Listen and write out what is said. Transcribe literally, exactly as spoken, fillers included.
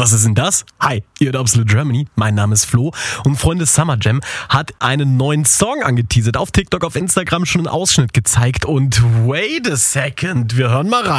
Was ist denn das? Hi, ihr hört Absolute Germany. Mein Name ist Flo und Freunde, Summer Jam hat einen neuen Song angeteasert. Auf TikTok, auf Instagram schon einen Ausschnitt gezeigt und wait a second, wir hören mal rein.